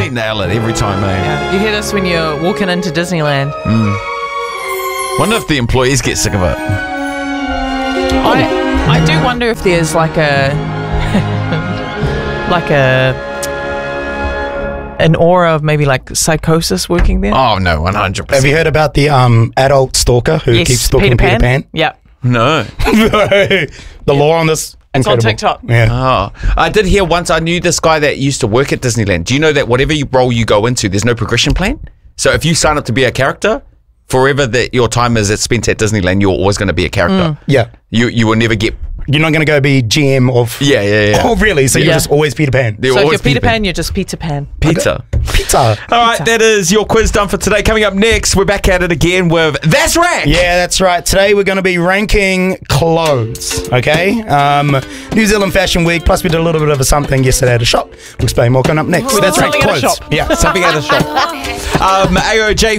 nail it every time, mate. Yeah. You hear this when you're walking into Disneyland. Wonder if the employees get sick of it. I do wonder if there's like an aura of maybe like psychosis working there. Oh no, 100%. Have you heard about the adult stalker who keeps stalking Peter Pan? Yeah. No. The lore on this. It's on incredible. TikTok. Yeah. Oh, I did hear once. I knew this guy that used to work at Disneyland. Do you know that whatever role you go into, there's no progression plan? So if you sign up to be a character, forever that your time is spent at Disneyland, you're always going to be a character. Yeah. You will never get. You're not going to go be GM of. Yeah. Oh, really? So you're just always Peter Pan. They're So if always you're Peter Pan, you're just Peter Pan. Pizza. Pizza. All right, that is your quiz done for today. Coming up next, we're back at it again with That's Rank. Yeah, that's right. Today we're going to be ranking clothes, okay? New Zealand Fashion Week, plus we did a little bit of a something yesterday at a shop. We'll explain more coming up next. We did That's right, something at a clothes. shop. Yeah. Something at a shop. AOJ